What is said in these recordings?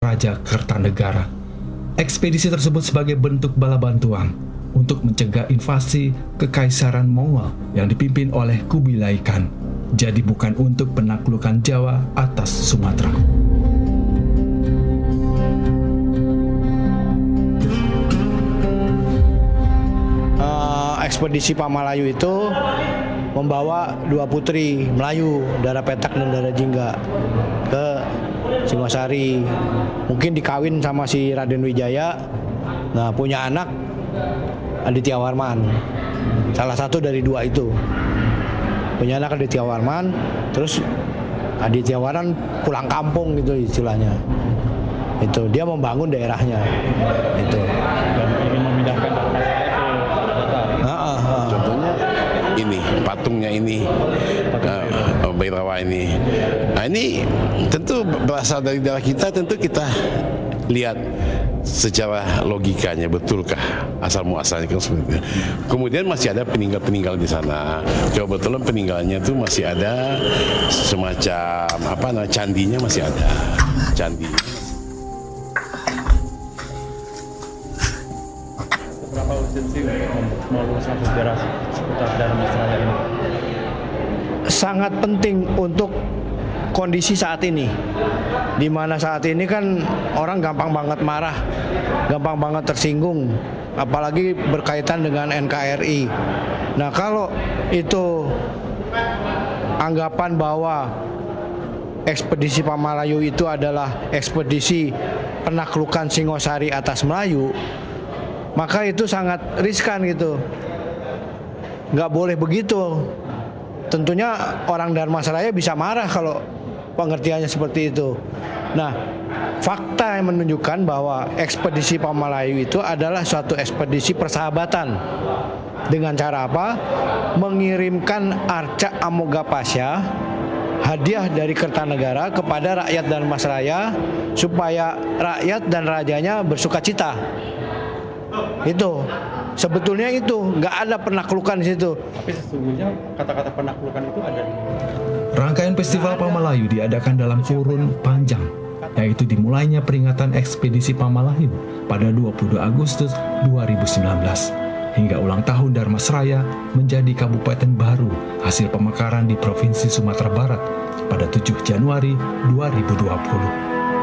Raja Kertanegara. Ekspedisi tersebut sebagai bentuk bala bantuan untuk mencegah invasi Kekaisaran Mongol yang dipimpin oleh Kubilai Khan. Jadi bukan untuk penaklukan Jawa atas Sumatera. Ekspedisi Pamalayu itu membawa 2 putri Melayu, Dara Petak dan Dara Jingga, ke Singosari. Mungkin dikawin sama si Raden Wijaya. Nah, punya anak Aditya Warman. Salah satu dari 2 itu. Punya anak Aditya Warman, terus Aditya Warman pulang kampung gitu istilahnya. Itu dia membangun daerahnya. Itu. Dan ingin memindahkan contohnya ini patungnya ini Bhairawa ini. Nah, ini tentu berasal dari daerah kita, tentu kita lihat secara logikanya betulkah asal muasalnya kan seperti itu. Kemudian masih ada peninggal di sana. Kebetulan peninggalnya itu masih ada semacam candinya masih ada. Candi. Berapa urgensi untuk meluruskan sejarah seputar Dharmasraya ini? Sangat penting untuk kondisi saat ini, di mana saat ini kan orang gampang banget marah, gampang banget tersinggung, apalagi berkaitan dengan NKRI. Nah, kalau itu anggapan bahwa ekspedisi Pamalayu itu adalah ekspedisi penaklukan Singosari atas Melayu, maka itu sangat riskan gitu. Nggak boleh begitu. Tentunya orang Dharmasraya bisa marah kalau pengertiannya seperti itu. Nah, fakta yang menunjukkan bahwa ekspedisi Pamalayu itu adalah suatu ekspedisi persahabatan. Dengan cara apa? Mengirimkan arca Amogapasya, hadiah dari Kertanegara kepada rakyat Dharmasraya supaya rakyat dan rajanya bersukacita. Itu sebetulnya itu nggak ada penaklukan di situ. Tapi sesungguhnya kata-kata penaklukan itu ada. Rangkaian Festival Pamalayu diadakan dalam kurun panjang, yaitu dimulainya peringatan ekspedisi Pamalayu pada 22 Agustus 2019 hingga ulang tahun Dharmasraya menjadi kabupaten baru hasil pemekaran di Provinsi Sumatera Barat pada 7 Januari 2020.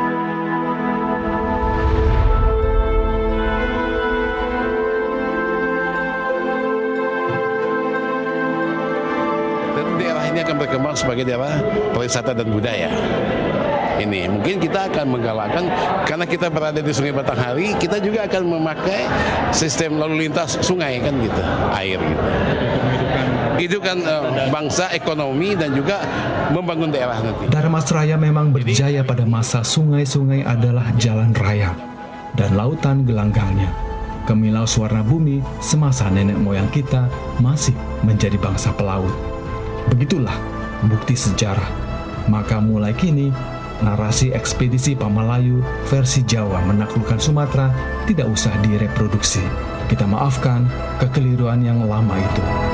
Ini akan berkembang sebagai daerah pariwisata dan budaya. Ini mungkin kita akan menggalakkan, karena kita berada di Sungai Batanghari, kita juga akan memakai sistem lalu lintas sungai kan gitu, air gitu. Itu kan bangsa, ekonomi, dan juga membangun daerah nanti. Dharmasraya memang berjaya pada masa sungai-sungai adalah jalan raya dan lautan gelanggangnya. Kemilau warna bumi semasa nenek moyang kita masih menjadi bangsa pelaut. Begitulah bukti sejarah. Maka mulai kini, narasi ekspedisi Pamalayu versi Jawa menaklukkan Sumatera tidak usah direproduksi. Kita maafkan kekeliruan yang lama itu.